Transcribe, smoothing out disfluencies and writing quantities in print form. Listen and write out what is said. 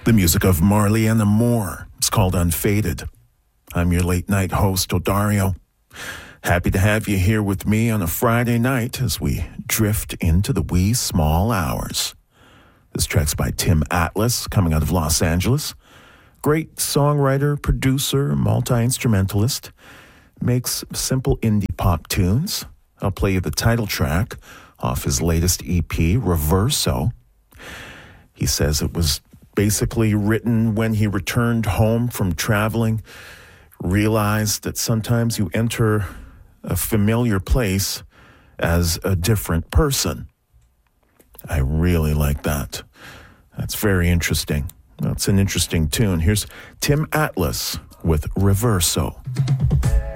The music of Marleyanna Moore. It's called Unfaded. I'm your late night host, Odario. Happy to have you here with me on a Friday night as we drift into the wee small hours. This track's by Tim Atlas, coming out of Los Angeles. Great songwriter, producer, multi-instrumentalist. Makes simple indie pop tunes. I'll play you the title track off his latest EP, Reverso. He says it was basically written when he returned home from traveling, realized that sometimes you enter a familiar place as a different person. I really like that. That's very interesting. That's an interesting tune. Here's Tim Atlas with Reverso.